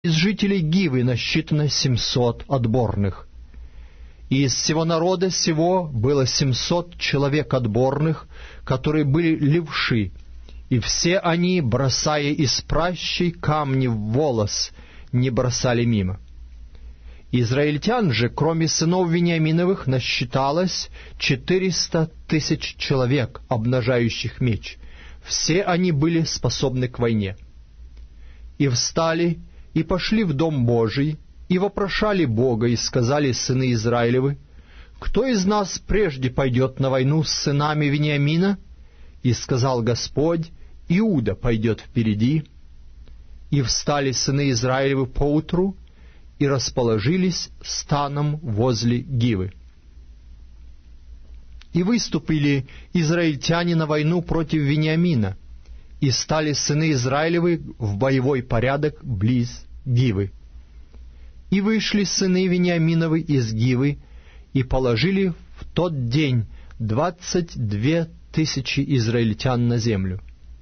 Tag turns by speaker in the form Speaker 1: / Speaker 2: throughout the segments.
Speaker 1: Из жителей Гивы насчитано 700 отборных. И из всего народа сего было 700 человек отборных, которые были левши, и все они, бросая из пращей камни в волос, не бросали мимо. Израильтян же, кроме сынов Вениаминовых, насчиталось 400 тысяч человек, обнажающих меч. Все они были способны к войне. И встали, и пошли в Дом Божий, и вопрошали Бога, и сказали сыны Израилевы: «Кто из нас прежде пойдет на войну с сынами Вениамина?» И сказал Господь: «Иуда пойдет впереди». И встали сыны Израилевы поутру, и расположились станом возле Гивы. И выступили израильтяне на войну против Вениамина, и стали сыны Израилевы в боевой порядок близ Гивы. И вышли сыны Вениаминовы из Гивы, и положили в тот день 22 тысячи израильтян на землю.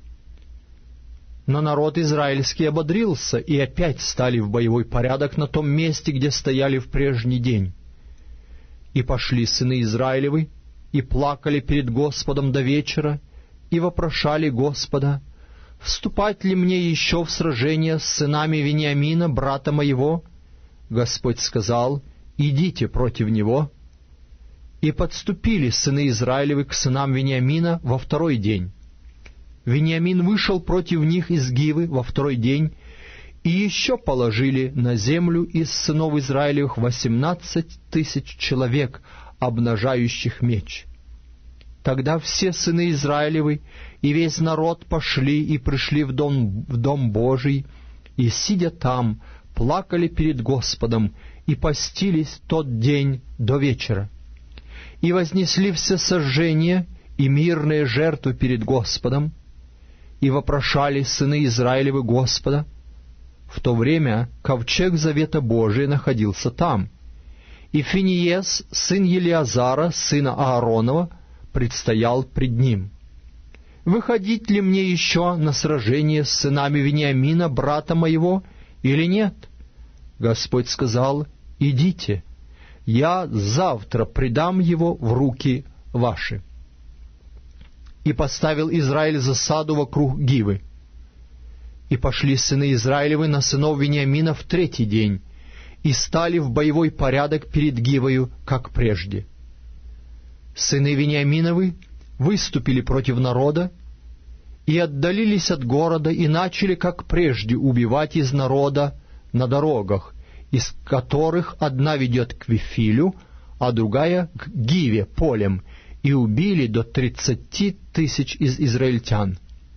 Speaker 1: Но народ израильский ободрился, и опять стали в боевой порядок на том месте, где стояли в прежний день. И пошли сыны Израилевы, и плакали перед Господом до вечера, и вопрошали Господа: «Вступать ли мне еще в сражение с сынами Вениамина, брата моего?» Господь сказал: «Идите против него». И подступили сыны Израилевы к сынам Вениамина во второй день. Вениамин вышел против них из Гивы во второй день, и еще положили на землю из сынов Израилевых 18 тысяч человек, обнажающих меч. Тогда все сыны Израилевы и весь народ пошли и пришли в дом Божий, и, сидя там, плакали перед Господом, и постились тот день до вечера. И вознесли все сожжения и мирные жертвы перед Господом, и вопрошали сыны Израилевы Господа. В то время ковчег завета Божия находился там, и Финиес, сын Елиазара, сына Ааронова, предстоял пред ним. «Выходить ли мне еще на сражение с сынами Вениамина, брата моего, или нет?» Господь сказал: «Идите, я завтра предам его в руки ваши». И поставил Израиль засаду вокруг Гивы. И пошли сыны Израилевы на сынов Вениамина в третий день, и стали в боевой порядок перед Гивою, как прежде. Сыны Вениаминовы выступили против народа, и отдалились от города, и начали, как прежде, убивать из народа на дорогах, из которых одна ведет к Вифилю, а другая к Гиве полем, и убили до 30 тысяч из израильтян.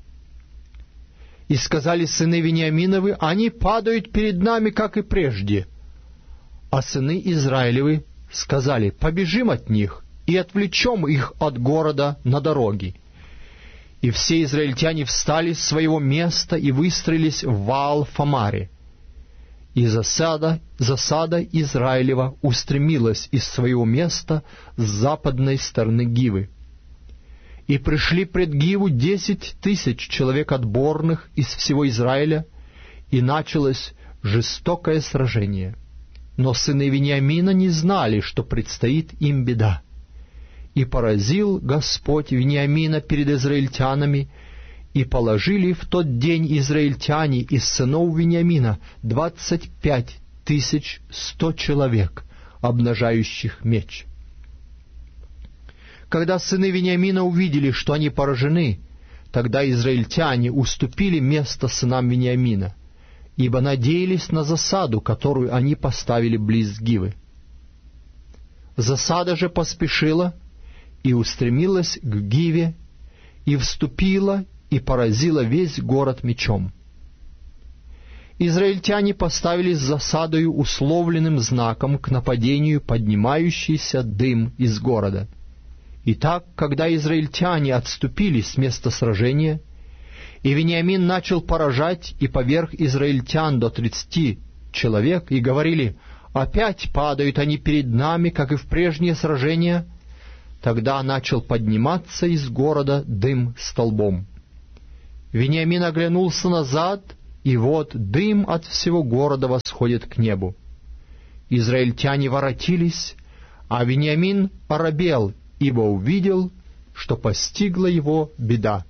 Speaker 1: И сказали сыны Вениаминовы: «Они падают перед нами, как и прежде». А сыны Израилевы сказали: «Побежим от них и отвлечем их от города на дороги». И все израильтяне встали с своего места и выстроились в Ваал-Фамаре. И засада Израилева устремилась из своего места с западной стороны Гивы. И пришли пред Гиву 10 тысяч человек отборных из всего Израиля, и началось жестокое сражение. Но сыны Вениамина не знали, что предстоит им беда. И поразил Господь Вениамина перед израильтянами, и положили в тот день израильтяне из сынов Вениамина 25 100 человек, обнажающих меч. Когда сыны Вениамина увидели, что они поражены, тогда израильтяне уступили место сынам Вениамина, ибо надеялись на засаду, которую они поставили близ Гивы. Засада же поспешила и устремилась к Гиве, и вступила, и поразила весь город мечом. Израильтяне поставили с засадою условленным знаком к нападению поднимающийся дым из города. Итак, когда израильтяне отступили с места сражения, и Вениамин начал поражать и поверг израильтян до 30 человек, и говорили: «Опять падают они перед нами, как и в прежние сражения», тогда начал подниматься из города дым столбом. Вениамин оглянулся назад и вот дым от всего города восходит к небу. Израильтяне воротились, а Вениамин оробел, ибо увидел, что постигла его беда.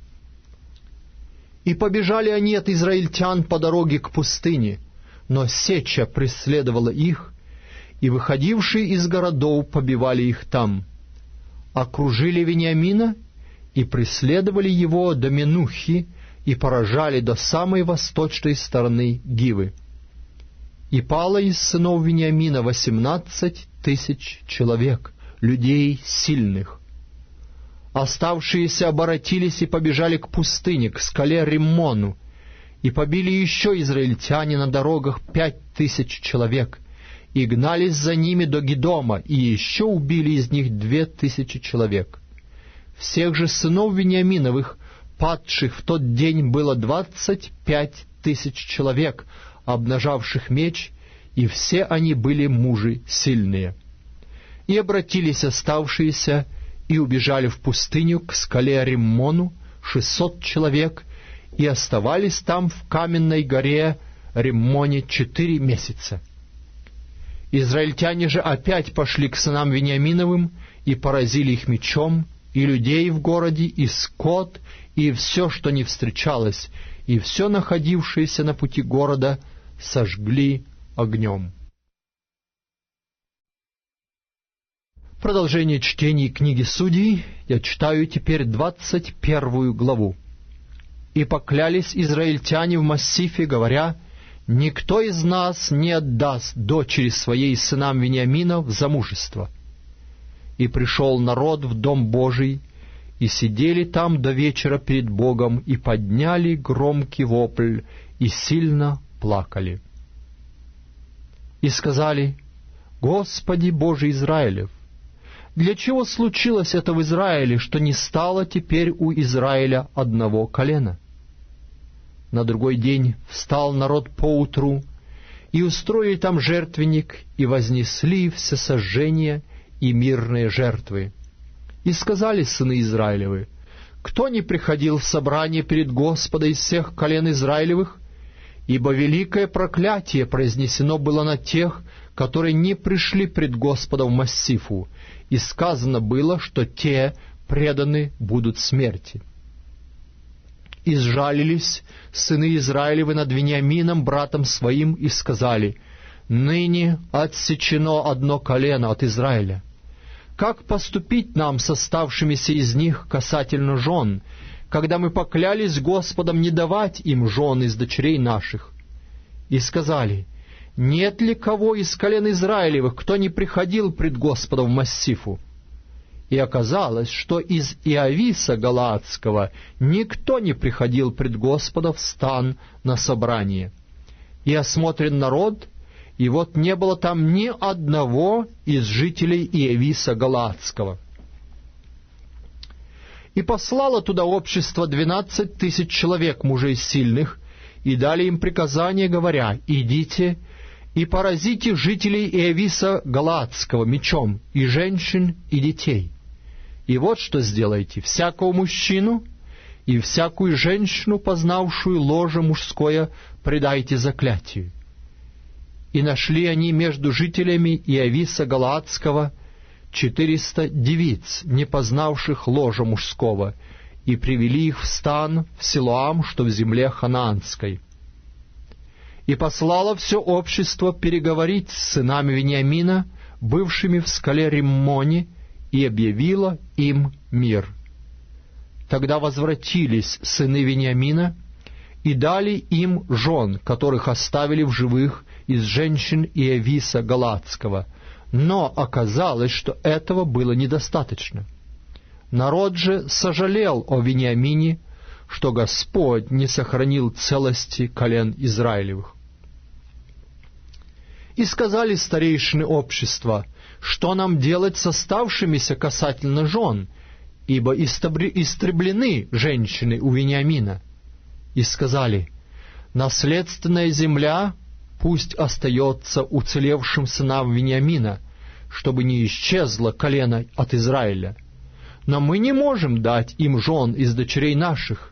Speaker 1: И побежали они от израильтян по дороге к пустыне, но сеча преследовала их, и выходившие из городов побивали их там. Окружили Вениамина и преследовали его до Менухи, и поражали до самой восточной стороны Гивы. И пало из сынов Вениамина 18 тысяч человек, людей сильных. Оставшиеся оборотились и побежали к пустыне, к скале Риммону, и побили еще израильтяне на дорогах 5000 человек, и гнались за ними до Гедома, и еще убили из них 2000 человек. Всех же сынов Вениаминовых, падших в тот день, было 25 тысяч человек, обнажавших меч, и все они были мужи сильные. И обратились оставшиеся, и убежали в пустыню к скале Риммону 600 человек, и оставались там в каменной горе Риммоне 4 месяца. Израильтяне же опять пошли к сынам Вениаминовым, и поразили их мечом, и людей в городе, и скот, и все, что не встречалось, и все находившееся на пути города, сожгли огнем. Продолжение чтения книги Судей я читаю теперь 21 главу. «И поклялись израильтяне в массифе, говоря: никто из нас не отдаст дочери своей сынам Вениамина в замужество. И пришел народ в Дом Божий, и сидели там до вечера перед Богом, и подняли громкий вопль, и сильно плакали. И сказали: Господи Боже Израилев, для чего случилось это в Израиле, что не стало теперь у Израиля одного колена? На другой день встал народ поутру, и устроили там жертвенник, и вознесли всесожжения и мирные жертвы. И сказали сыны Израилевы: кто не приходил в собрание перед Господа из всех колен Израилевых? Ибо великое проклятие произнесено было на тех, которые не пришли пред Господа в массифу, и сказано было, что те преданы будут смерти. И сжалились сыны Израилевы над Вениамином, братом своим, и сказали: ныне отсечено одно колено от Израиля. Как поступить нам с оставшимися из них касательно жен, когда мы поклялись Господом не давать им жен из дочерей наших? И сказали: нет ли кого из колен Израилевых, кто не приходил пред Господом в массифу? И оказалось, что из Иависа Галаадского никто не приходил пред Господа в стан на собрание. И осмотрен народ, и вот не было там ни одного из жителей Иависа Галаадского. И послало туда общество 12 тысяч человек, мужей сильных, и дали им приказание, говоря: идите и поразите жителей Иависа Галаадского мечом, и женщин, и детей. И вот что сделайте: всякого мужчину и всякую женщину, познавшую ложе мужское, предайте заклятию. И нашли они между жителями Иависа Галаадского 400 девиц, не познавших ложа мужского, и привели их в стан в Силоам, что в земле ханаанской. И послало все общество переговорить с сынами Вениамина, бывшими в скале Риммоне, и объявило им мир. Тогда возвратились сыны Вениамина и дали им жен, которых оставили в живых из женщин Иависа Галаадского, но оказалось, что этого было недостаточно. Народ же сожалел о Вениамине, что Господь не сохранил целости колен Израилевых. И сказали старейшины общества: что нам делать с оставшимися касательно жен, ибо истреблены женщины у Вениамина? И сказали: наследственная земля пусть остается уцелевшим сынам Вениамина, чтобы не исчезло колено от Израиля. Но мы не можем дать им жен из дочерей наших,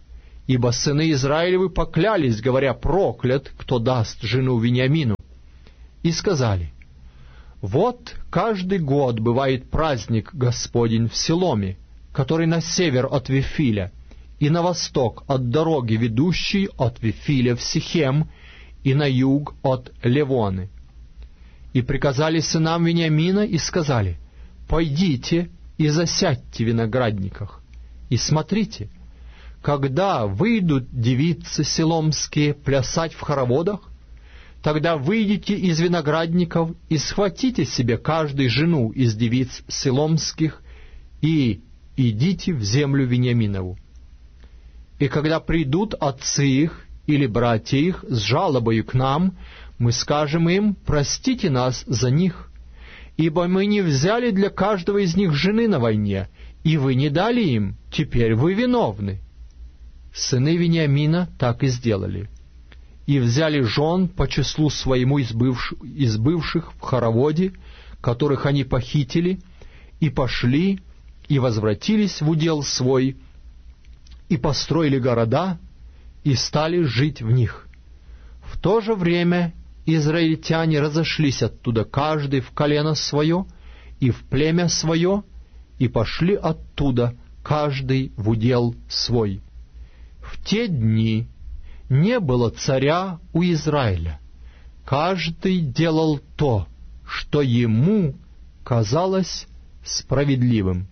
Speaker 1: ибо сыны Израилевы поклялись, говоря: проклят, кто даст жену Вениамину. И сказали: вот каждый год бывает праздник Господень в Силоме, который на север от Вифиля, и на восток от дороги, ведущей от Вифиля в Сихем, и на юг от Левоны. И приказали сынам Вениамина и сказали: пойдите и засядьте в виноградниках, и смотрите, когда выйдут девицы силомские плясать в хороводах, тогда выйдите из виноградников и схватите себе каждый жену из девиц силомских и идите в землю Вениаминову. И когда придут отцы их или братья их с жалобою к нам, мы скажем им: простите нас за них, ибо мы не взяли для каждого из них жены на войне, и вы не дали им, теперь вы виновны. Сыны Вениамина так и сделали, и взяли жен по числу своему из бывших в хороводе, которых они похитили, и пошли, и возвратились в удел свой, и построили города, и стали жить в них. В то же время израильтяне разошлись оттуда, каждый в колено свое и в племя свое, и пошли оттуда, каждый в удел свой. В те дни не было царя у Израиля. Каждый делал то, что ему казалось справедливым.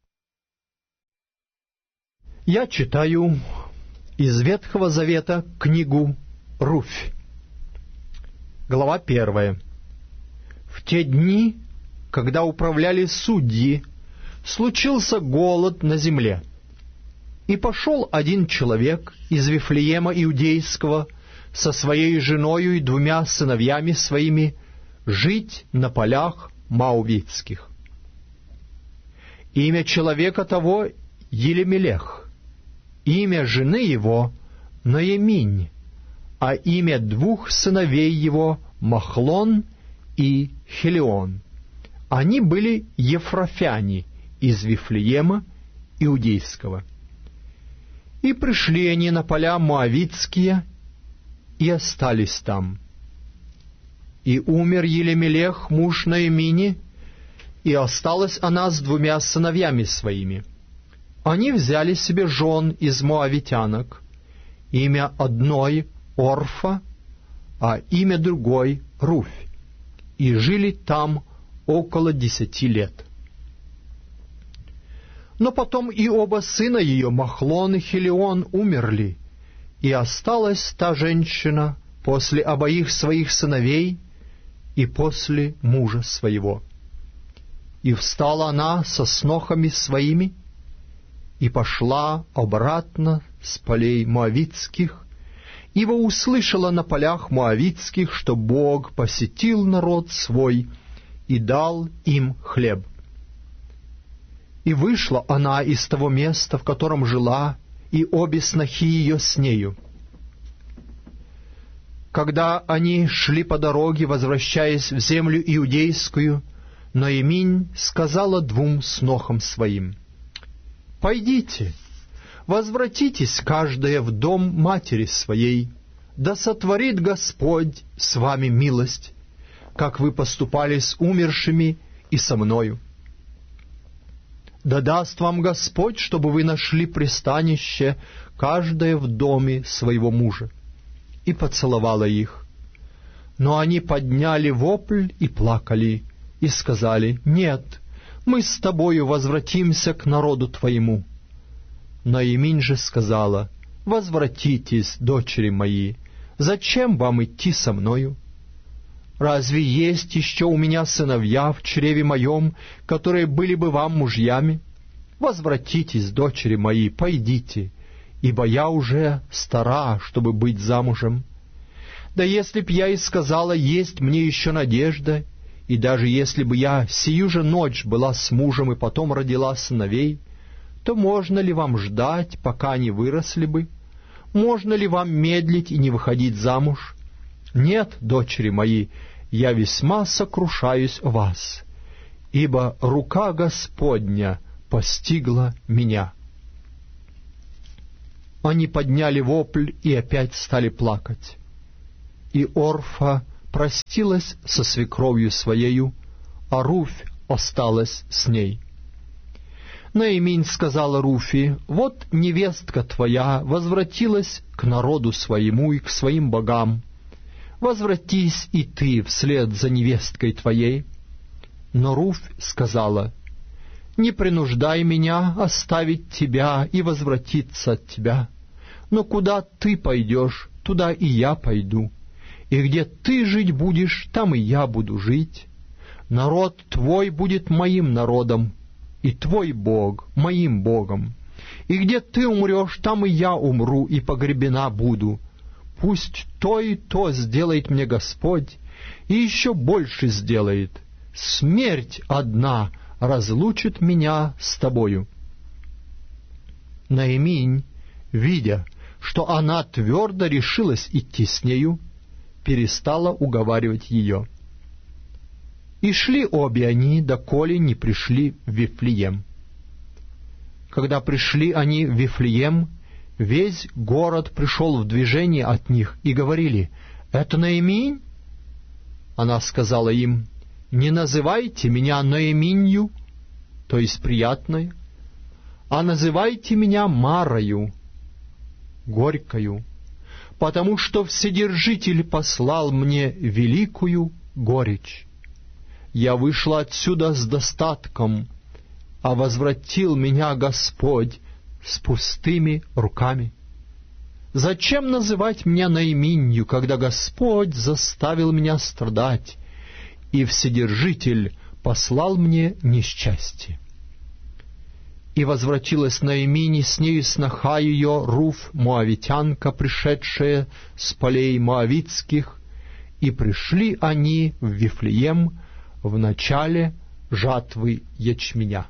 Speaker 1: Я читаю из Ветхого Завета книгу Руфь. Глава 1. В те дни, когда управляли судьи, случился голод на земле. И пошел один человек из Вифлеема Иудейского со своей женою и 2 сыновьями своими жить на полях Моавитских. Имя человека того Елемелех, имя жены его Ноеминь, а имя 2 сыновей его Махлон и Хелион. Они были ефрафяне из Вифлеема Иудейского. И пришли они на поля Моавитские, и остались там. И умер Елемелех, муж Ноемини, и осталась она с 2 сыновьями своими. Они взяли себе жен из моавитянок, имя одной Орфа, а имя другой Руфь, и жили там около 10 лет. Но потом и оба сына ее, Махлон и Хелион, умерли, и осталась та женщина после обоих своих сыновей и после мужа своего. И встала она со снохами своими, и пошла обратно с полей Моавитских, ибо услышала на полях Моавитских, что Бог посетил народ свой и дал им хлеб. И вышла она из того места, в котором жила, и обе снохи ее с нею. Когда они шли по дороге, возвращаясь в землю иудейскую, Ноеминь сказала 2 снохам своим: «Пойдите, возвратитесь каждая в дом матери своей, да сотворит Господь с вами милость, как вы поступали с умершими и со мною. Да даст вам Господь, чтобы вы нашли пристанище, каждая в доме своего мужа». И поцеловала их. Но они подняли вопль и плакали, и сказали: «Нет, мы с тобою возвратимся к народу твоему». Ноеминь же сказала: «Возвратитесь, дочери мои, зачем вам идти со мною? Разве есть еще у меня сыновья в чреве моем, которые были бы вам мужьями? Возвратитесь, дочери мои, пойдите, ибо я уже стара, чтобы быть замужем. Да если б я и сказала: есть мне еще надежда, и даже если бы я сию же ночь была с мужем и потом родила сыновей, то можно ли вам ждать, пока они выросли бы? Можно ли вам медлить и не выходить замуж? Нет, дочери мои, я весьма сокрушаюсь о вас, ибо рука Господня постигла меня». Они подняли вопль и опять стали плакать. И Орфа простилась со свекровью своею, а Руфь осталась с ней. Наиминь сказала Руфи: «Вот невестка твоя возвратилась к народу своему и к своим богам. Возвратись и ты вслед за невесткой твоей». Но Руфь сказала: «Не принуждай меня оставить тебя и возвратиться от тебя. Но куда ты пойдешь, туда и я пойду, и где ты жить будешь, там и я буду жить. Народ твой будет моим народом, и твой Бог моим Богом. И где ты умрешь, там и я умру, и погребена буду. Пусть то и то сделает мне Господь, и еще больше сделает. Смерть одна разлучит меня с тобою». Наиминь, видя, что она твердо решилась идти с нею, перестала уговаривать ее. И шли обе они, доколе не пришли в Вифлеем. Когда пришли они в Вифлеем, весь город пришел в движение от них, и говорили: «Это Наиминь?» Она сказала им: «Не называйте меня Наиминью, то есть приятной, а называйте меня Марою, горькою, потому что Вседержитель послал мне великую горечь. Я вышла отсюда с достатком, а возвратил меня Господь с пустыми руками. Зачем называть меня Наиминью, когда Господь заставил меня страдать, и Вседержитель послал мне несчастье?» И возвратилась Наиминь, и с нею сноха ее Руфь моавитянка, пришедшая с полей моавитских, и пришли они в Вифлеем в начале жатвы ячменя.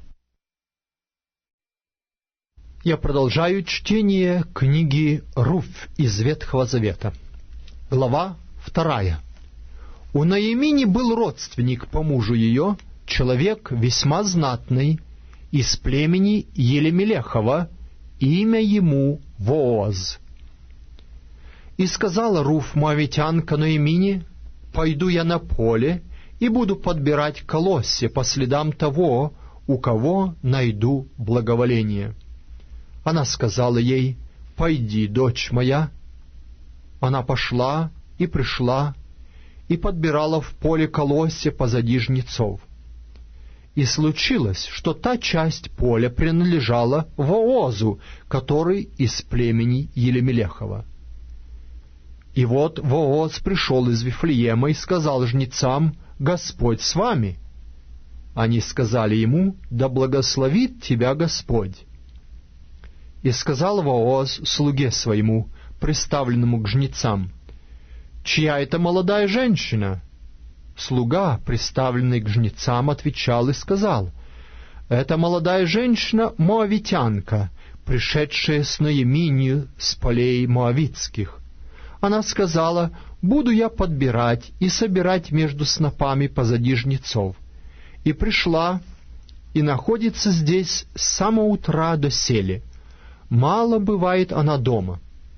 Speaker 1: Я продолжаю чтение книги Руфь из Ветхого Завета. Глава 2. У Наимини был родственник по мужу ее, человек весьма знатный, из племени Елемелехова, имя ему Вооз. И сказала Руфь моавитянка Наимини: «Пойду я на поле и буду подбирать колосья по следам того, у кого найду благоволение». Она сказала ей: «Пойди, дочь моя». Она пошла и пришла, и подбирала в поле колосья позади жнецов. И случилось, что та часть поля принадлежала Воозу, который из племени Елемелехова. И вот Вооз пришел из Вифлеема и сказал жнецам: «Господь с вами». Они сказали ему: «Да благословит тебя Господь». И сказал Вооз слуге своему, приставленному к жнецам: «Чья это молодая женщина?» Слуга, приставленный к жнецам, отвечал и сказал: «Это молодая женщина моавитянка, пришедшая с Наиминью с полей моавитских. Она сказала: буду я подбирать и собирать между снопами позади жнецов. И пришла, и находится здесь с самого утра до сели. Мало бывает она дома».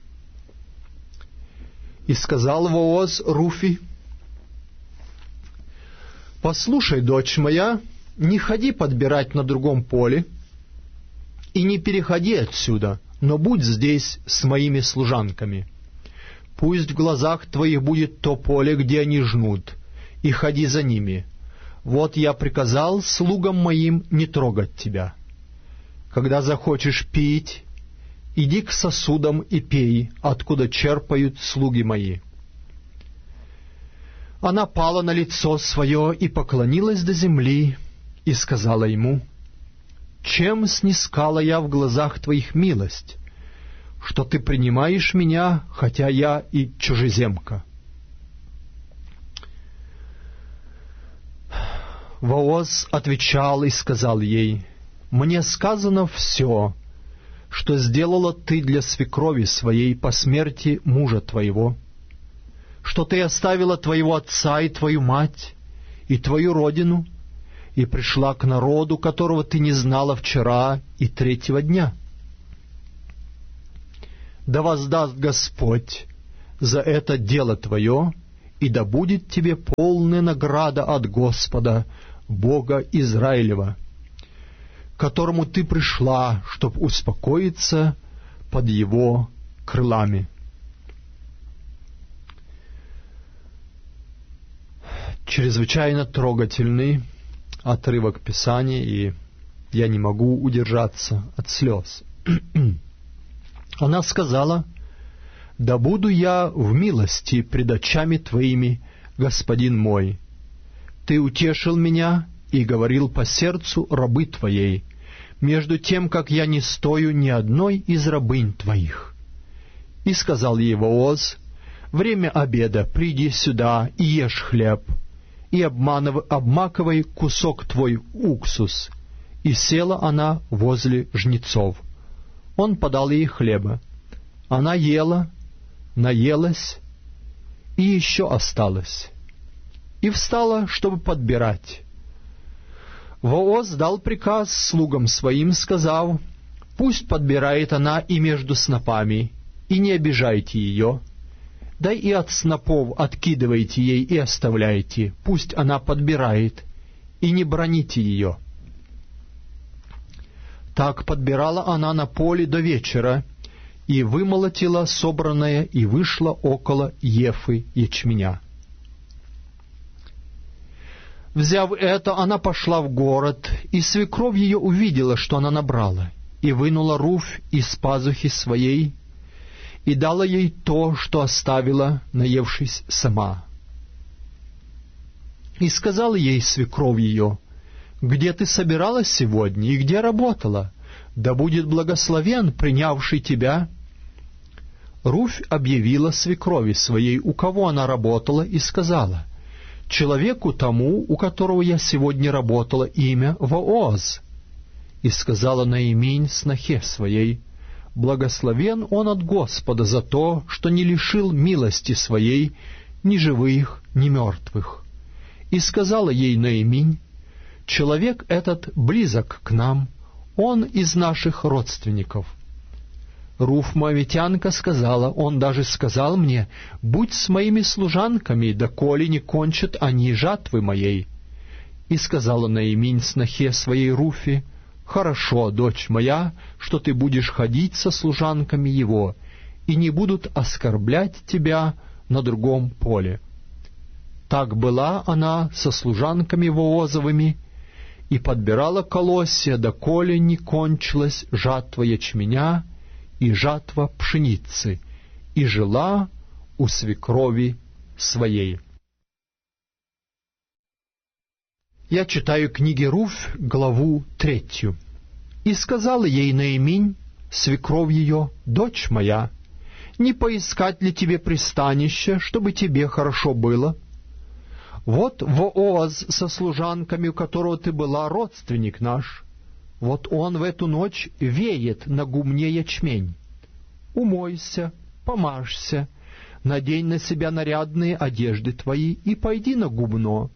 Speaker 1: И сказал Вооз Руфи: «Послушай, дочь моя, не ходи подбирать на другом поле, и не переходи отсюда, но будь здесь с моими служанками. Пусть в глазах твоих будет то поле, где они жнут, и ходи за ними. Вот я приказал слугам моим не трогать тебя. Когда захочешь пить, иди к сосудам и пей, откуда черпают слуги мои». Она пала на лицо свое и поклонилась до земли, и сказала ему: «Чем снискала я в глазах твоих милость, что ты принимаешь меня, хотя я и чужеземка?» Вооз отвечал и сказал ей: «Мне сказано все, что сделала ты для свекрови своей по смерти мужа твоего, что ты оставила твоего отца и твою мать, и твою родину, и пришла к народу, которого ты не знала вчера и третьего дня. Да воздаст Господь за это дело твое, и да будет тебе полная награда от Господа, Бога Израилева, к которому ты пришла, чтоб успокоиться под его крылами». Чрезвычайно трогательный отрывок Писания, и я не могу удержаться от слез. Она сказала: «Да буду я в милости пред очами твоими, господин мой. Ты утешил меня и говорил по сердцу рабы твоей, между тем, как я не стою ни одной из рабынь твоих». И сказал ей Вооз: «Время обеда, приди сюда и ешь хлеб, и обмакивай кусок твой уксус». И села она возле жнецов. Он подал ей хлеба. Она ела, наелась, и еще осталось. И встала, чтобы подбирать. Вооз дал приказ слугам своим, сказав: «Пусть подбирает она и между снопами, и не обижайте ее. Да и от снопов откидывайте ей и оставляйте, пусть она подбирает, и не браните ее». Так подбирала она на поле до вечера, и вымолотила собранное, и вышла около ефы ячменя. Взяв это, она пошла в город, и свекровь ее увидела, что она набрала, и вынула Руфь из пазухи своей, и дала ей то, что оставила, наевшись сама. И сказала ей свекровь ее: «Где ты собиралась сегодня и где работала? Да будет благословен принявший тебя». Руфь объявила свекрови своей, у кого она работала, и сказала: «Человеку тому, у которого я сегодня работала, имя Вооз». И сказала Наиминь снохе своей: «Благословен он от Господа за то, что не лишил милости своей ни живых, ни мертвых». И сказала ей Наиминь: «Человек этот близок к нам, он из наших родственников». Руфь моавитянка сказала: «Он даже сказал мне: будь с моими служанками, доколе не кончат они жатвы моей». И сказала Наиминь снохе своей Руфи: «Хорошо, дочь моя, что ты будешь ходить со служанками его, и не будут оскорблять тебя на другом поле». Так была она со служанками Воозовыми, и подбирала колосья, доколе не кончилась жатва ячменя и жатва пшеницы, и жила у свекрови своей. Я читаю книги Руфь, главу 3. «И сказала ей Наиминь, свекровь ее: дочь моя, не поискать ли тебе пристанище, чтобы тебе хорошо было? Вот Вооз со служанками, у которого ты была, родственник наш. Вот он в эту ночь веет на гумне ячмень. Умойся, помажься, надень на себя нарядные одежды твои и пойди на гумно,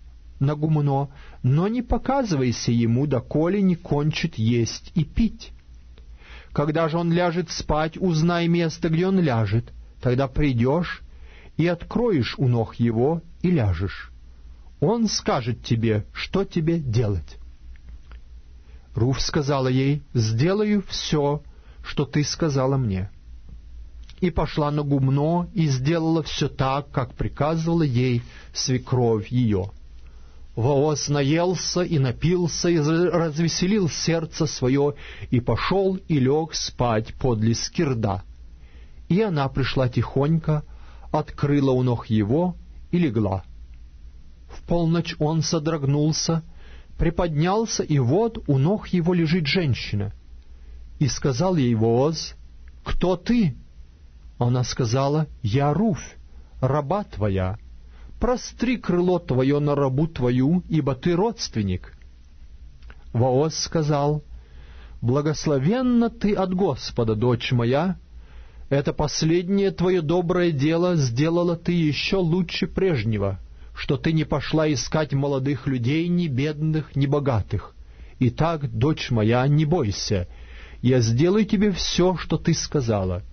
Speaker 1: но не показывайся ему, доколе не кончит есть и пить. Когда же он ляжет спать, узнай место, где он ляжет, тогда придешь и откроешь у ног его и ляжешь. Он скажет тебе, что тебе делать». Руфь сказала ей: «Сделаю все, что ты сказала мне». И пошла на гумно и сделала все так, как приказывала ей свекровь ее. Вооз наелся и напился, и развеселил сердце свое, и пошел и лег спать подле скирда. И она пришла тихонько, открыла у ног его и легла. В полночь он содрогнулся, приподнялся, и вот у ног его лежит женщина. И сказал ей Вооз: «Кто ты?» Она сказала: «Я Руфь, раба твоя. Простри крыло твое на рабу твою, ибо ты родственник». Вооз сказал: «Благословенна ты от Господа, дочь моя. Это последнее твое доброе дело сделала ты еще лучше прежнего, что ты не пошла искать молодых людей, ни бедных, ни богатых. Итак, дочь моя, не бойся, я сделаю тебе все, что ты сказала.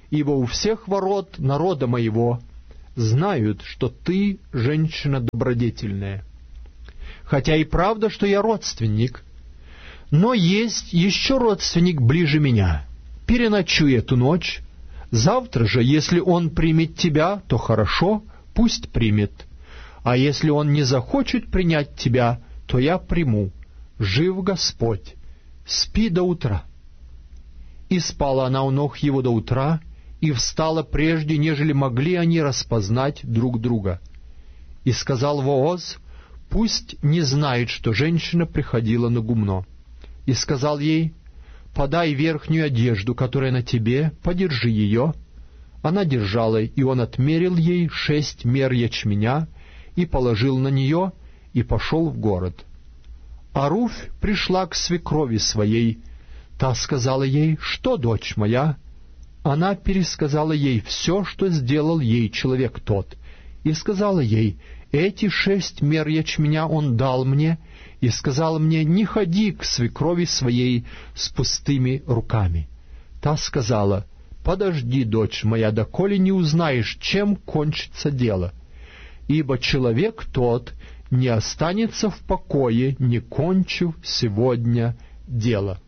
Speaker 1: ибо у всех ворот народа моего знают, что ты женщина добродетельная. Хотя и правда, что я родственник, но есть еще родственник ближе меня. Переночуй эту ночь. Завтра же, если он примет тебя, то хорошо, пусть примет. А если он не захочет принять тебя, то я приму. Жив Господь. Спи до утра. И спала она у ног его до утра, и встала прежде, нежели могли они распознать друг друга. И сказал Вооз: пусть не знает, что женщина приходила на гумно. И сказал ей: подай верхнюю одежду, которая на тебе, подержи ее. Она держала, и он отмерил ей 6 мер ячменя, и положил на нее, и пошел в город. А Руфь пришла к свекрови своей. Та сказала ей: что, дочь моя? Она пересказала ей все, что сделал ей человек тот, и сказала ей: эти 6 мер ячменя он дал мне, и сказала мне: не ходи к свекрови своей с пустыми руками. Та сказала: подожди, дочь моя, доколе не узнаешь, чем кончится дело, ибо человек тот не останется в покое, не кончив сегодня дело.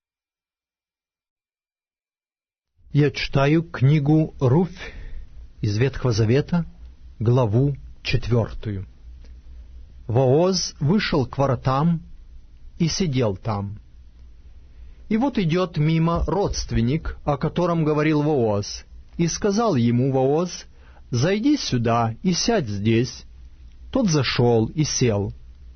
Speaker 1: Я читаю книгу Руфь из Ветхого Завета, главу 4. Вооз вышел к воротам и сидел там. И вот идет мимо родственник, о котором говорил Вооз, и сказал ему Вооз: «Зайди сюда и сядь здесь». Тот зашел и сел.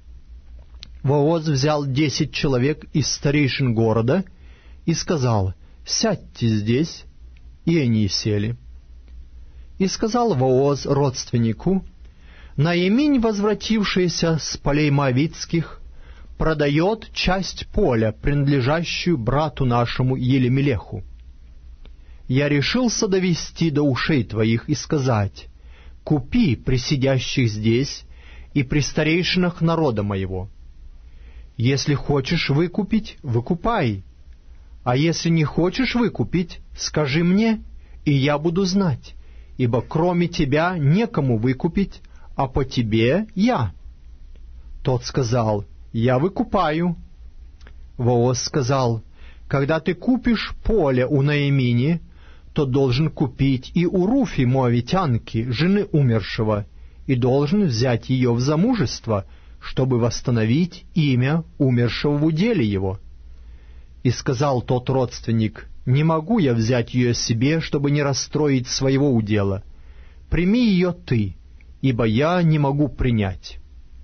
Speaker 1: Вооз взял 10 человек из старейшин города и сказал: «Сядьте здесь», и они сели. И сказал Вооз родственнику: «Наиминь, возвратившаяся с полей моавитских, продает часть поля, принадлежащую брату нашему Елемелеху. Я решился довести до ушей твоих и сказать: купи при сидящих здесь и при старейшинах народа моего. Если хочешь выкупить, выкупай, а если не хочешь выкупить, скажи мне, и я буду знать, ибо кроме тебя некому выкупить, а по тебе я». Тот сказал: «Я выкупаю». Вооз сказал: «Когда ты купишь поле у Наимини, то должен купить и у Руфи моавитянки, жены умершего, и должен взять ее в замужество, чтобы восстановить имя умершего в уделе его». И сказал тот родственник: «Не могу я взять ее себе, чтобы не расстроить своего удела. Прими ее ты, ибо я не могу принять».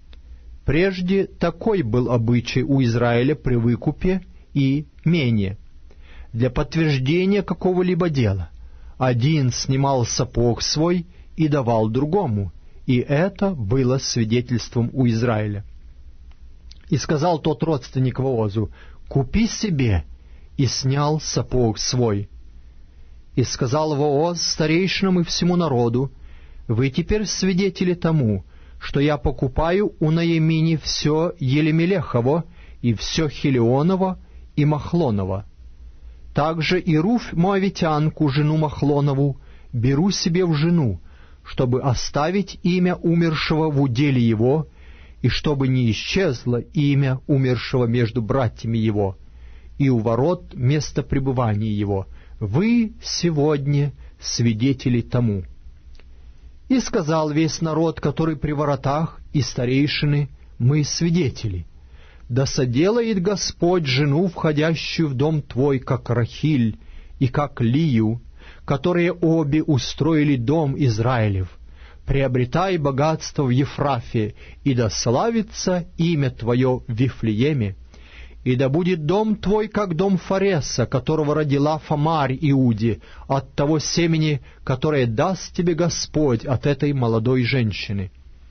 Speaker 1: Прежде такой был обычай у Израиля при выкупе и мене. Для подтверждения какого-либо дела один снимал сапог свой и давал другому, и это было свидетельством у Израиля. И сказал тот родственник Воозу: «Купи себе», и снял сапог свой. И сказал Вооз старейшинам и всему народу: «Вы теперь свидетели тому, что я покупаю у Наимини все Елемелехово, и все Хилионово, и Махлоново. Также и Руфь моавитянку, жену Махлонову, беру себе в жену, чтобы оставить имя умершего в уделе его, и чтобы не исчезло имя умершего между братьями его, и у ворот место пребывания его. Вы сегодня свидетели тому». И сказал весь народ, который при воротах, и старейшины: «Мы свидетели. Да соделает Господь жену, входящую в дом твой, как Рахиль и как Лию, которые обе устроили дом Израилев. Приобретай богатство в Ефрафе, и да славится имя твое в Вифлееме. И да будет дом твой, как дом Фареса, которого родила Фамарь Иуде, от того семени, которое даст тебе Господь от этой молодой женщины».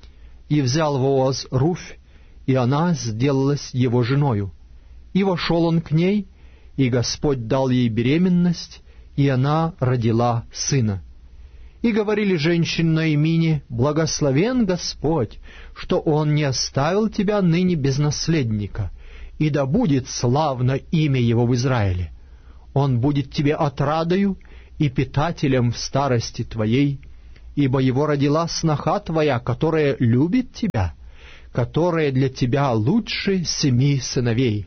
Speaker 1: И взял Вооз Руфь, и она сделалась его женою. И вошел он к ней, и Господь дал ей беременность, и она родила сына. И говорили женщины Наимине: «Благословен Господь, что Он не оставил тебя ныне без наследника, и да будет славно имя Его в Израиле. Он будет тебе отрадою, и питателем в старости твоей, ибо его родила сноха твоя, которая любит тебя, которая для тебя лучше 7 сыновей.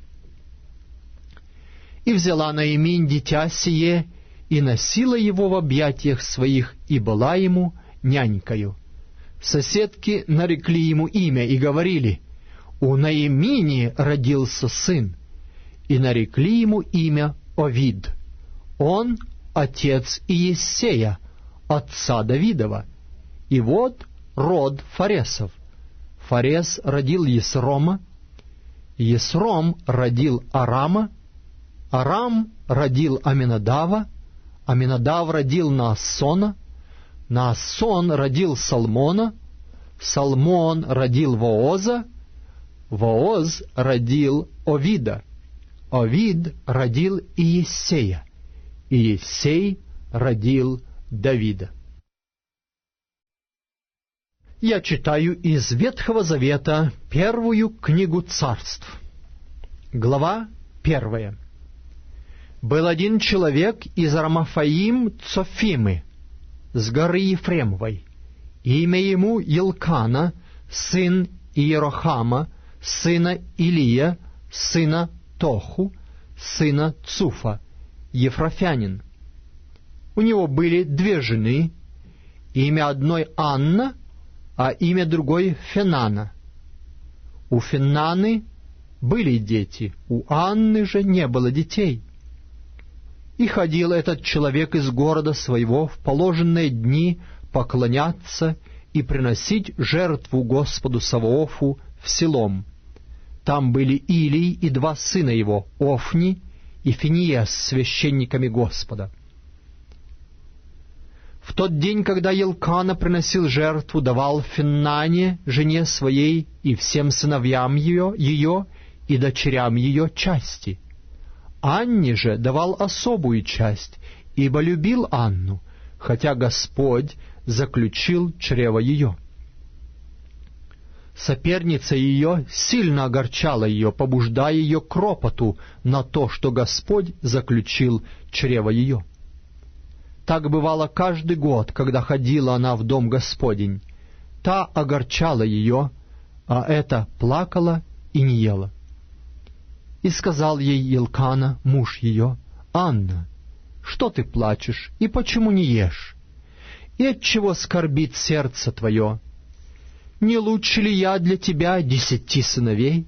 Speaker 1: И взяла Наиминь дитя сие, и носила его в объятиях своих, и была ему нянькою. Соседки нарекли ему имя и говорили: «У Наимини родился сын», и нарекли ему имя Овид. Он отец Иессея, отца Давидова. И вот род Фаресов. Фарес родил Есрома, Есром родил Арама, Арам родил Аминадава, Аминадав родил Наассона, Наассон родил Салмона, Салмон родил Вооза, Вооз родил Овида, Овид родил Иессея, Иессей родил Давида. Я читаю из Ветхого Завета первую книгу Царств. Глава 1. Был один человек из Рамафаим Цофимы, с горы Ефремовой. Имя ему Елкана, сын Иерохама, сына Илия, сына Тоху, сына Цуфа, ефрафянин. У него были 2 жены, имя одной Анна, а имя другой Фенана. У Фенаны были дети, у Анны же не было детей. И ходил этот человек из города своего в положенные дни поклоняться и приносить жертву Господу Саваофу в Силом. Там были Илий и 2 сына его, Офни и Финиес, священниками Господа. В тот день, когда Елкана приносил жертву, давал Феннане, жене своей, и всем сыновьям ее и дочерям ее части. Анне же давал особую часть, ибо любил Анну, хотя Господь заключил чрево ее. Соперница ее сильно огорчала ее, побуждая ее к ропоту на то, что Господь заключил чрево ее. Так бывало каждый год, когда ходила она в дом Господень. Та огорчала ее, а эта плакала и не ела. И сказал ей Елкана, муж ее: «Анна, что ты плачешь, и почему не ешь? И отчего скорбит сердце твое? Не лучше ли я для тебя 10 сыновей?»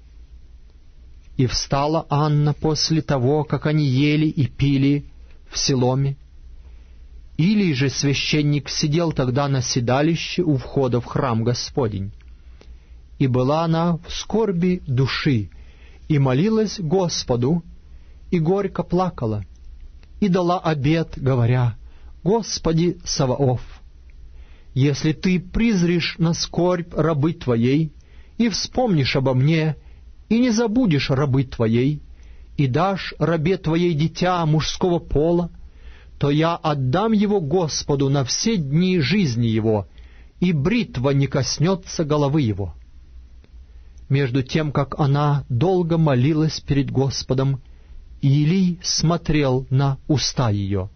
Speaker 1: И встала Анна после того, как они ели и пили в Силоме. Илий же священник сидел тогда на седалище у входа в храм Господень. И была она в скорби души, и молилась Господу, и горько плакала, и дала обет, говоря: «Господи Саваоф, если Ты призришь на скорбь рабы Твоей, и вспомнишь обо мне, и не забудешь рабы Твоей, и дашь рабе Твоей дитя мужского пола, то я отдам его Господу на все дни жизни его, и бритва не коснется головы его». Между тем, как она долго молилась перед Господом, Илий смотрел на уста ее.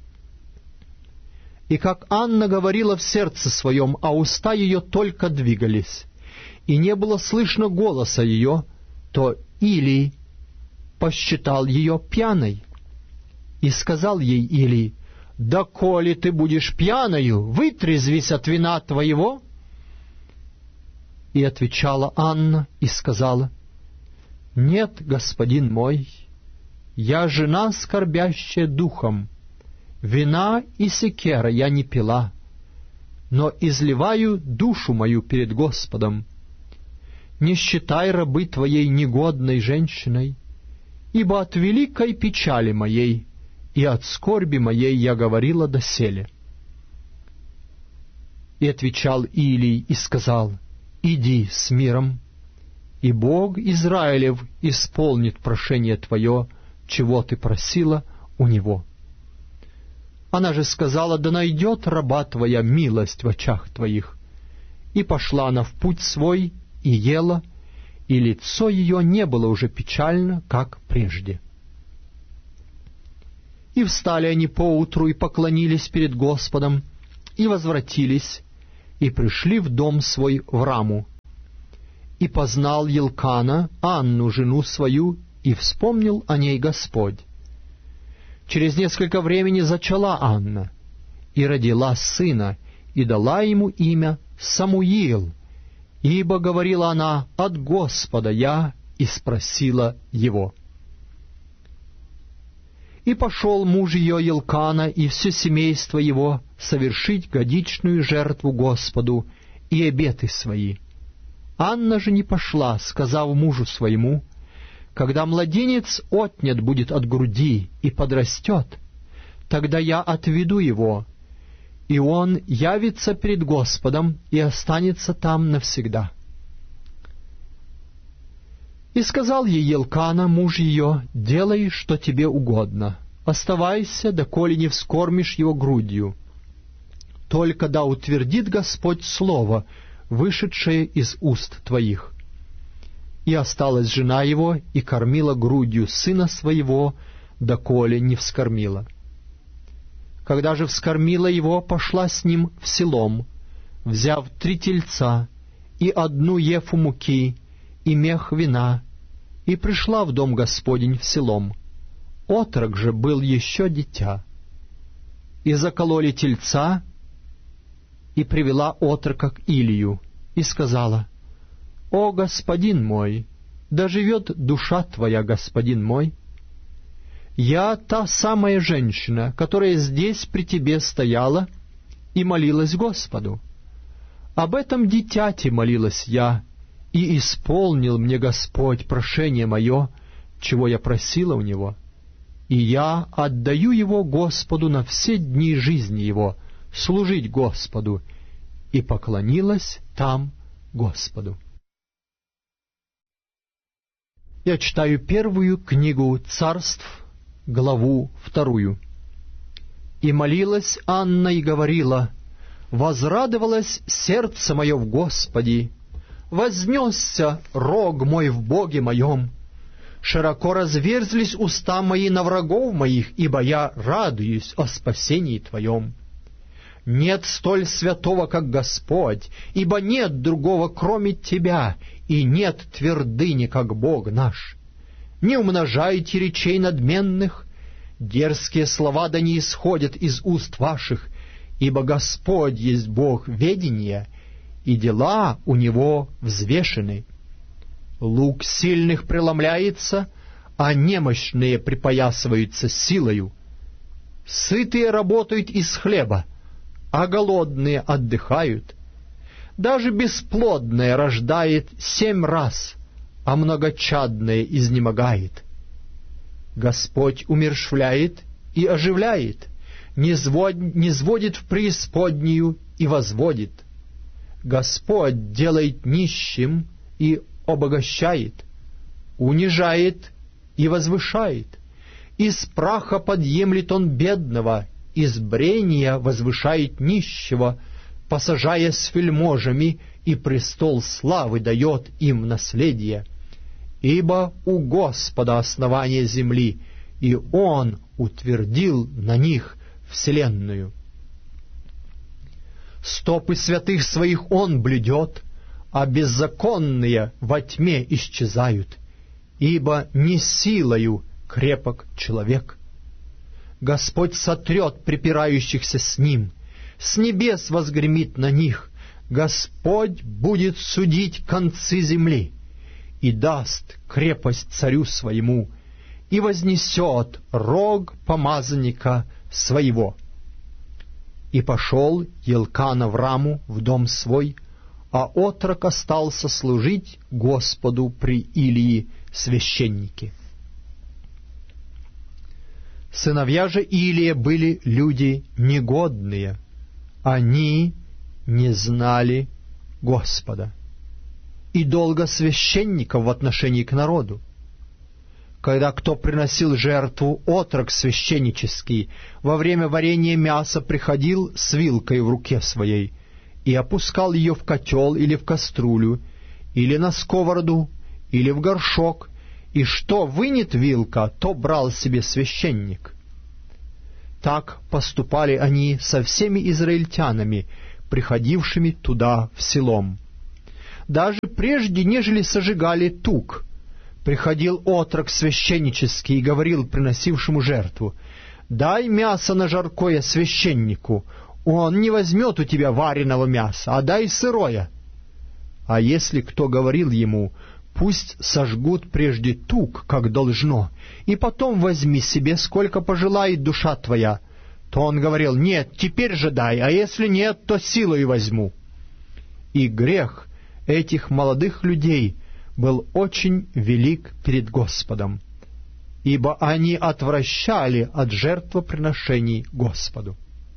Speaker 1: И как Анна говорила в сердце своем, а уста ее только двигались, и не было слышно голоса ее, то Илий посчитал ее пьяной. И сказал ей Илий: «Доколе ты будешь пьяною, вытрезвись от вина твоего». И отвечала Анна и сказала: «Нет, господин мой, я жена, скорбящая духом, вина и секера я не пила, но изливаю душу мою перед Господом. Не считай рабы твоей негодной женщиной, ибо от великой печали моей и от скорби моей я говорила доселе». И отвечал Илий и сказал: «Иди с миром, и Бог Израилев исполнит прошение твое, чего ты просила у него». Она же сказала: «Да найдет раба твоя милость в очах твоих». И пошла она в путь свой, и ела, и лицо ее не было уже печально, как прежде. И встали они поутру, и поклонились перед Господом, и возвратились, и пришли в дом свой в Раму. И познал Елкана Анну, жену свою, и вспомнил о ней Господь. Через несколько времени зачала Анна, и родила сына, и дала ему имя Самуил, ибо, говорила она, от Господа я, и спросила его. И пошел муж ее Елкана и все семейство его совершить годичную жертву Господу и обеты свои. Анна же не пошла, сказав мужу своему: когда младенец отнят будет от груди и подрастет, тогда я отведу его, и он явится перед Господом и останется там навсегда. И сказал ей Елкана, муж ее: делай, что тебе угодно, оставайся, доколе не вскормишь его грудью. Только да утвердит Господь слово, вышедшее из уст твоих. И осталась жена его, и кормила грудью сына своего, доколе не вскормила. Когда же вскормила его, пошла с ним в селом, взяв 3 тельца и 1 ефу муки, и мех вина, и пришла в дом Господень в селом. Отрок же был еще дитя. И закололи тельца, и привела отрока к Илию, и сказала: «О, господин мой, да живет душа твоя, господин мой! Я та самая женщина, которая здесь при тебе стояла и молилась Господу. Об этом дитяте молилась я, и исполнил мне Господь прошение мое, чего я просила у Него, и я отдаю его Господу на все дни жизни его, служить Господу, и поклонилась там Господу». Я читаю 1 книгу Царств, главу 2. «И молилась Анна и говорила: возрадовалось сердце мое в Господе, вознесся рог мой в Боге моем, широко разверзлись уста мои на врагов моих, ибо я радуюсь о спасении Твоем. Нет столь святого, как Господь, ибо нет другого, кроме Тебя, и нет твердыни, как Бог наш. Не умножайте речей надменных, дерзкие слова да не исходят из уст ваших, ибо Господь есть Бог ведения, и дела у Него взвешены. Лук сильных преломляется, а немощные припоясываются силою. Сытые работают из хлеба, а голодные отдыхают. Даже бесплодное рождает 7 раз, а многочадное изнемогает. Господь умерщвляет и оживляет, низводит в преисподнюю и возводит. Господь делает нищим и обогащает, унижает и возвышает. Из праха подъемлет он бедного, из брения возвышает нищего, посажая с вельможами, и престол славы дает им наследие. Ибо у Господа основание земли, и Он утвердил на них вселенную. Стопы святых своих Он блюдет, а беззаконные во тьме исчезают, ибо не силою крепок человек. Господь сотрет припирающихся с Ним, с небес возгремит на них, Господь будет судить концы земли, и даст крепость царю своему, и вознесет рог помазанника своего. И пошел Елкана в Раму, в дом свой, а отрок остался служить Господу при Илии священнике. Сыновья же Илия были люди негодные, они не знали Господа. И долго священников в отношении к народу. Когда кто приносил жертву, отрок священнический, во время варения мяса приходил с вилкой в руке своей и опускал ее в котел или в кастрюлю, или на сковороду, или в горшок, и что вынет вилка, то брал себе священник. Так поступали они со всеми израильтянами, приходившими туда в Силом. Даже прежде, нежели сожигали тук, приходил отрок священнический и говорил приносившему жертву: «Дай мясо на жаркое священнику, он не возьмет у тебя вареного мяса, а дай сырое». А если кто говорил ему: «Пусть сожгут прежде тук, как должно, и потом возьми себе, сколько пожелает душа твоя», то он говорил: «Нет, теперь же дай, а если нет, то силой возьму». И грех этих молодых людей был очень велик перед Господом, ибо они отвращали от жертвоприношений Господу.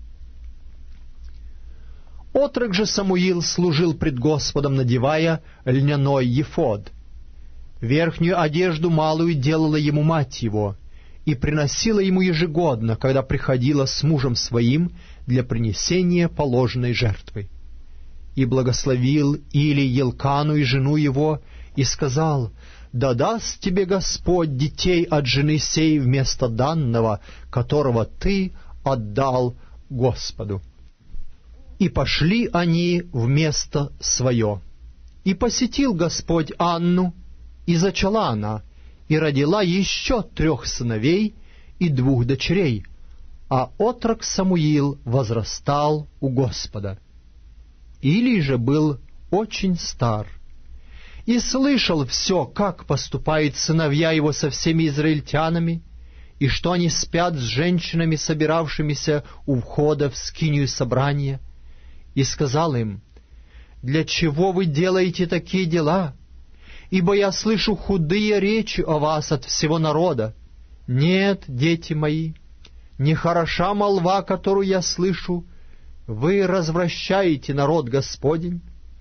Speaker 1: Отрок же Самуил служил пред Господом, надевая льняной ефод. Верхнюю одежду малую делала ему мать его, и приносила ему ежегодно, когда приходила с мужем своим для принесения положенной жертвы. И благословил Или Елкану и жену его, и сказал: «Да даст тебе Господь детей от жены сей вместо данного, которого ты отдал Господу». И пошли они в место свое. И посетил Господь Анну, и зачала она, и родила еще 3 сыновей и 2 дочерей, а отрок Самуил возрастал у Господа. Илий же был очень стар, и слышал все, как поступают сыновья его со всеми израильтянами, и что они спят с женщинами, собиравшимися у входа в скинию собрания, и сказал им: «Для чего вы делаете такие дела? Ибо я слышу худые речи о вас от всего народа. Нет, дети мои, нехороша молва, которую я слышу, вы развращаете народ Господень.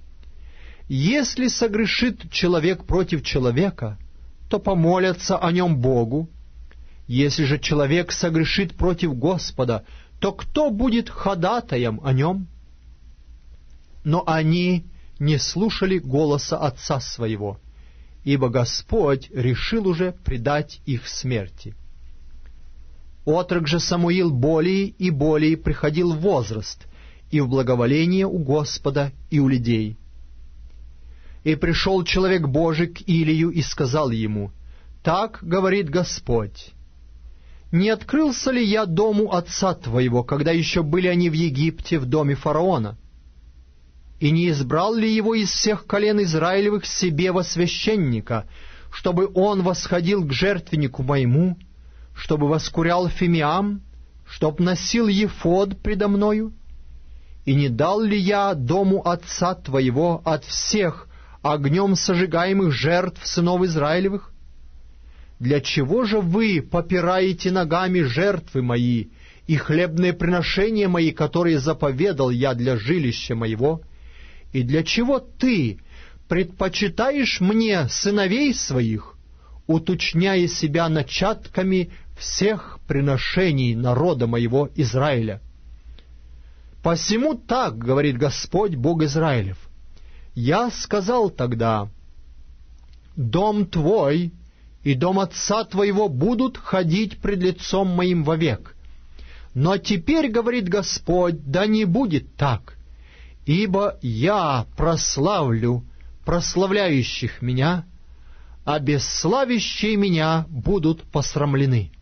Speaker 1: Если согрешит человек против человека, то помолятся о нем Богу. Если же человек согрешит против Господа, то кто будет ходатаем о нем?» Но они не слушали голоса отца своего, ибо Господь решил уже предать их смерти. Отрок же Самуил более и более приходил в возраст и в благоволение у Господа и у людей. И пришел человек Божий к Илию и сказал ему: «Так говорит Господь: не открылся ли я дому отца твоего, когда еще были они в Египте, в доме фараона? И не избрал ли его из всех колен Израилевых себе во священника, чтобы он восходил к жертвеннику моему, чтобы воскурял фимиам, чтоб носил ефод предо мною? И не дал ли я дому отца твоего от всех огнем сожигаемых жертв сынов Израилевых? Для чего же вы попираете ногами жертвы мои и хлебные приношения мои, которые заповедал я для жилища моего? И для чего ты предпочитаешь мне сыновей своих, уточняя себя начатками всех приношений народа моего Израиля? Посему так говорит Господь Бог Израилев: я сказал тогда: дом твой и дом отца твоего будут ходить пред лицом моим вовек. Но теперь, говорит Господь, да не будет так, ибо я прославлю прославляющих меня, а бесславящие меня будут посрамлены.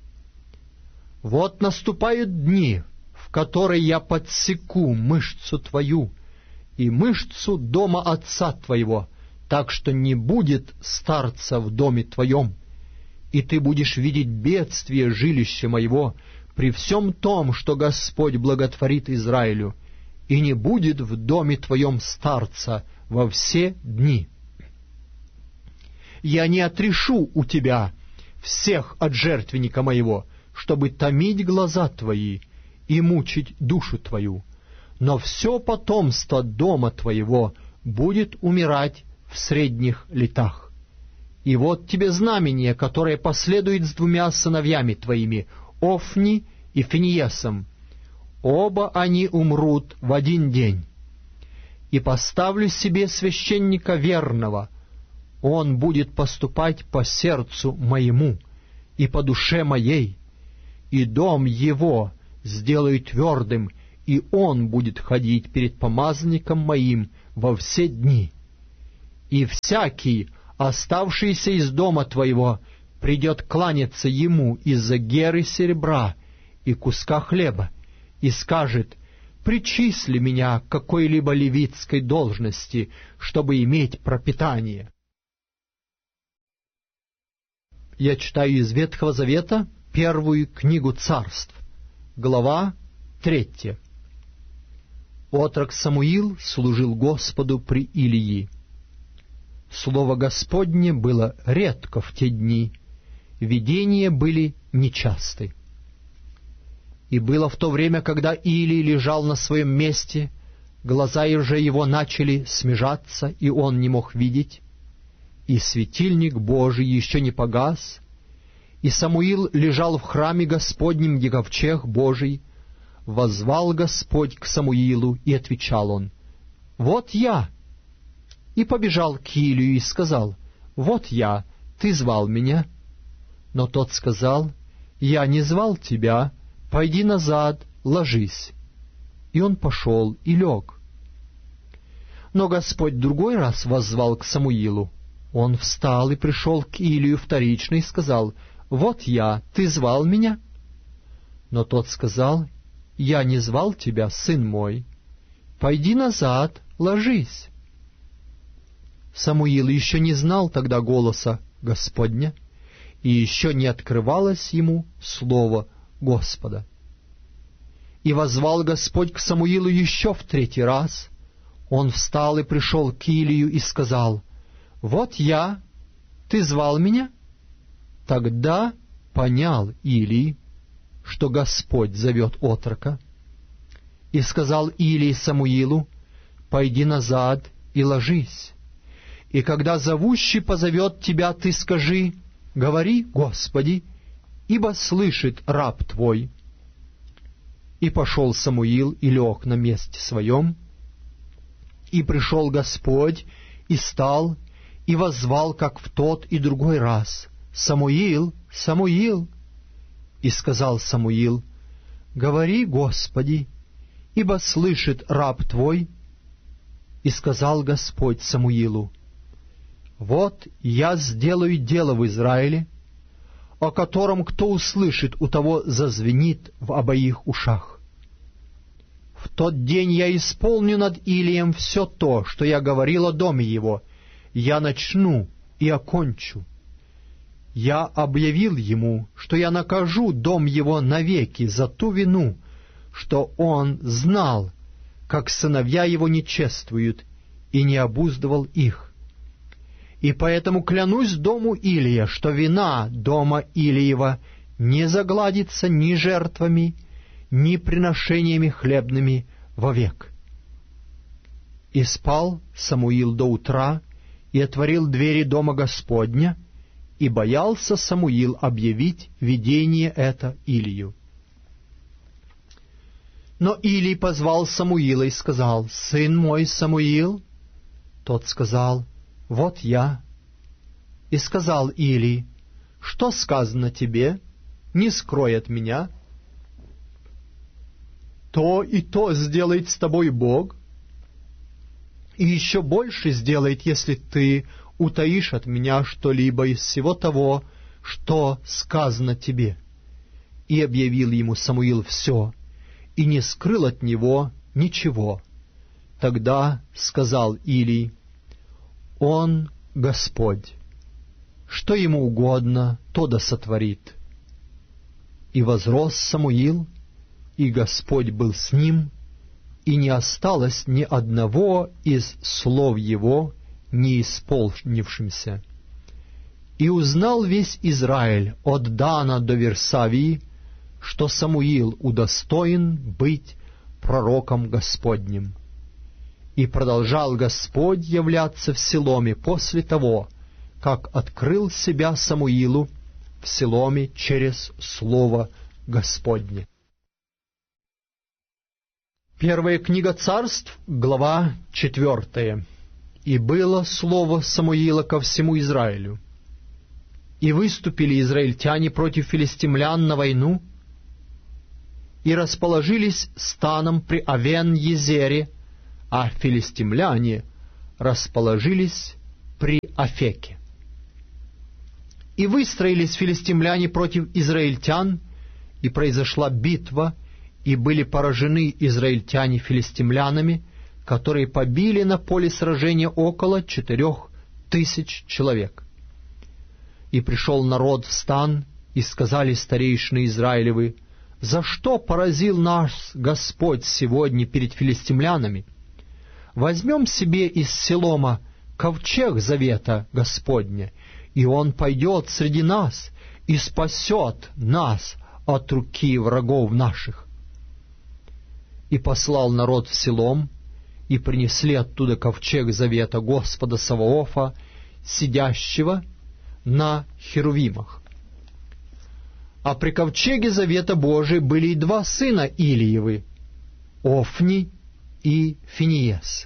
Speaker 1: Вот наступают дни, в которые я подсеку мышцу твою и мышцу дома отца твоего, так что не будет старца в доме твоем, и ты будешь видеть бедствие жилища моего при всем том, что Господь благотворит Израилю, и не будет в доме твоем старца во все дни. Я не отрешу у тебя всех от жертвенника моего, чтобы томить глаза твои и мучить душу твою, но все потомство дома твоего будет умирать в средних летах. И вот тебе знамение, которое последует с 2 сыновьями твоими, Офни и Финиесом. Оба они умрут в один день. И поставлю себе священника верного, он будет поступать по сердцу моему и по душе моей, и дом его сделаю твердым, и он будет ходить перед помазанником моим во все дни. И всякий, оставшийся из дома твоего, придет кланяться ему из-за геры серебра и куска хлеба, и скажет: причисли меня к какой-либо левитской должности, чтобы иметь пропитание. Я читаю из Ветхого Завета первую книгу Царств, глава 3. Отрок Самуил служил Господу при Илии. Слово Господне было редко в те дни, видения были нечасты. И было в то время, когда Илий лежал на своем месте, глаза уже его начали смежаться, и он не мог видеть, и светильник Божий еще не погас, и Самуил лежал в храме Господнем, где ковчег Божий. Воззвал Господь к Самуилу, и отвечал он: «Вот я». И побежал к Илию и сказал: «Вот я, ты звал меня». Но тот сказал: «Я не звал тебя, пойди назад, ложись». И он пошел и лег. Но Господь другой раз воззвал к Самуилу. Он встал и пришел к Илию вторично и сказал: «Вот я, ты звал меня?» Но тот сказал: «Я не звал тебя, сын мой, пойди назад, ложись». Самуил еще не знал тогда голоса Господня, и еще не открывалось ему слово Господа. И воззвал Господь к Самуилу еще в 3 раз. Он встал и пришел к Илию и сказал: «Вот я, ты звал меня?» Тогда понял Илий, что Господь зовет отрока. И сказал Илий Самуилу: «Пойди назад и ложись. И когда зовущий позовет тебя, ты скажи: говори, Господи, ибо слышит раб твой». И пошел Самуил и лег на месте своем. И пришел Господь, и стал, и воззвал, как в тот и другой раз: «Самуил, Самуил!» И сказал Самуил: «Говори, Господи, ибо слышит раб твой». И сказал Господь Самуилу: «Вот я сделаю дело в Израиле, о котором кто услышит, у того зазвенит в обоих ушах. В тот день я исполню над Илием все то, что я говорил о доме его, я начну и окончу. Я объявил ему, что я накажу дом его навеки за ту вину, что он знал, как сыновья его не чествуют, и не обуздывал их. И поэтому клянусь дому Илия, что вина дома Илиева не загладится ни жертвами, ни приношениями хлебными вовек». И спал Самуил до утра, и отворил двери дома Господня, и боялся Самуил объявить видение это Илию. Но Илий позвал Самуила и сказал: «Сын мой Самуил?» Тот сказал: «Вот я». И сказал Илий: «Что сказано тебе? Не скрой от меня. То и то сделает с тобой Бог, и еще больше сделает, если ты утаишь от меня что-либо из всего того, что сказано тебе». И объявил ему Самуил все, и не скрыл от него ничего. Тогда сказал Илий: «Он Господь, что ему угодно, то да сотворит». И возрос Самуил, и Господь был с ним, и не осталось ни одного из слов его не исполнившимся. И узнал весь Израиль от Дана до Версавии, что Самуил удостоен быть пророком Господним. И продолжал Господь являться в Силоме после того, как открыл себя Самуилу в Силоме через слово Господне. Первая книга Царств, глава 4. «И было слово Самуила ко всему Израилю. И выступили израильтяне против филистимлян на войну, и расположились станом при Авен-Езере, а филистимляне расположились при Афеке. И выстроились филистимляне против израильтян, и произошла битва, и были поражены израильтяне филистимлянами, которые побили на поле сражения около 4000 человек. И пришел народ в стан, и сказали старейшины Израилевы: «За что поразил нас Господь сегодня перед филистимлянами? Возьмем себе из Силома ковчег завета Господня, и он пойдет среди нас и спасет нас от руки врагов наших». И послал народ в Силом, и принесли оттуда ковчег завета Господа Саваофа, сидящего на херувимах. А при ковчеге завета Божия были и 2 сына Илиевы, Офни и Финиес.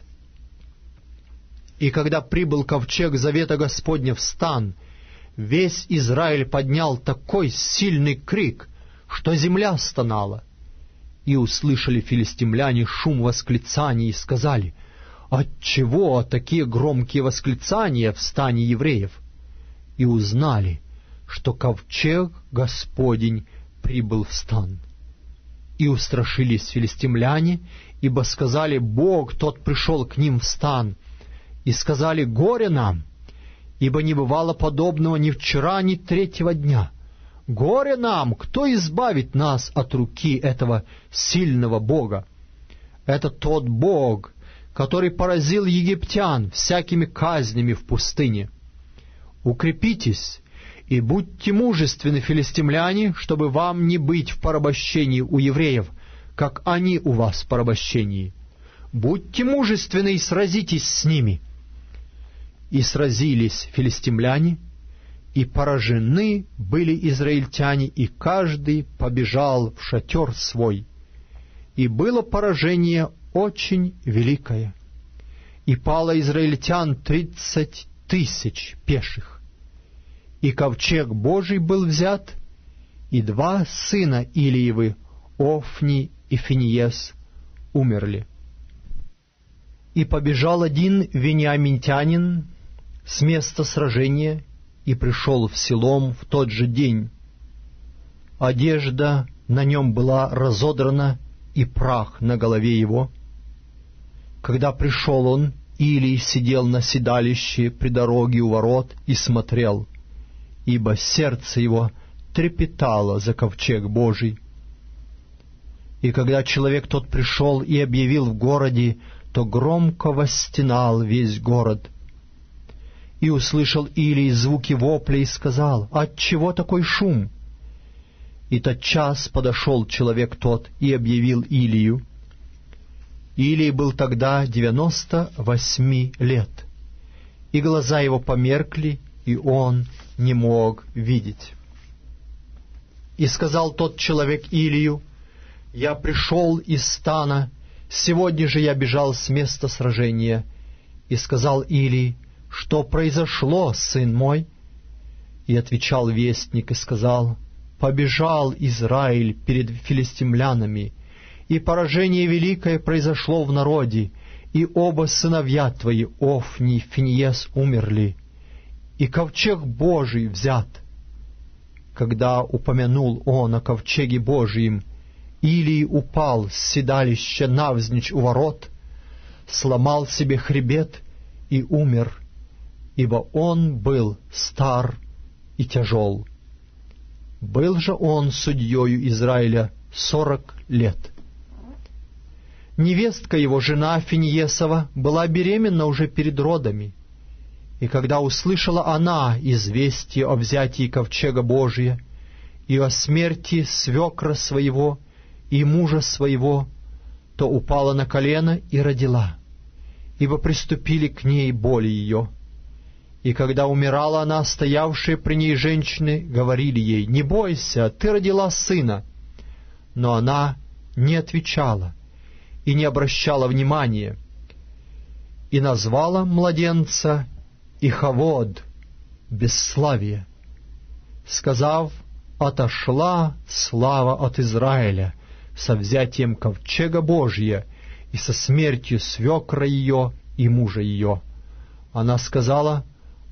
Speaker 1: И когда прибыл ковчег завета Господня в стан, весь Израиль поднял такой сильный крик, что земля стонала. И услышали филистимляне шум восклицаний и сказали: «Отчего такие громкие восклицания в стане евреев?» И узнали, что ковчег Господень прибыл в стан. И устрашились филистимляне, ибо сказали: «Бог тот пришел к ним в стан». И сказали: «Горе нам, ибо не бывало подобного ни вчера, ни 3-го дня. Горе нам, кто избавит нас от руки этого сильного Бога? Это тот Бог, который поразил египтян всякими казнями в пустыне. Укрепитесь и будьте мужественны, филистимляне, чтобы вам не быть в порабощении у евреев, как они у вас в порабощении. Будьте мужественны и сразитесь с ними». И сразились филистимляне, и поражены были израильтяне, и каждый побежал в шатер свой. И было поражение очень великое, и пало израильтян 30 000 пеших. И ковчег Божий был взят, и 2 сына Илиевы, Офни и Финиес, умерли. И побежал один вениаминтянин с места сражения, и пришел в Силом в тот же день. Одежда на нем была разодрана, и прах на голове его. Когда пришел он, Илий сидел на седалище при дороге у ворот и смотрел, ибо сердце его трепетало за ковчег Божий. И когда человек тот пришел и объявил в городе, то громко восстенал весь город. И услышал Илий звуки вопля и сказал: «Отчего такой шум?» И тотчас подошел человек тот и объявил Илию. Илий был тогда 98 лет, и глаза его померкли, и он не мог видеть. И сказал тот человек Илию: «Я пришел из стана, сегодня же я бежал с места сражения». И сказал Илий: «Что произошло, сын мой?» И отвечал вестник и сказал: «Побежал Израиль перед филистимлянами, и поражение великое произошло в народе, и оба сыновья твои, Офни и Финиес, умерли, и ковчег Божий взят». Когда упомянул он о ковчеге Божием, Илий упал с седалища навзничь у ворот, сломал себе хребет и умер, ибо он был стар и тяжел. Был же он судьею Израиля 40 лет. Невестка его, жена Финиесова, была беременна уже перед родами. И когда услышала она известие о взятии ковчега Божия и о смерти свекра своего и мужа своего, то упала на колено и родила, ибо приступили к ней боли ее. И когда умирала она, стоявшие при ней женщины говорили ей: «Не бойся, ты родила сына». Но она не отвечала и не обращала внимания, и назвала младенца Ихавод, бесславие, сказав: «Отошла слава от Израиля, со взятием ковчега Божия и со смертью свекра ее и мужа ее. Она сказала: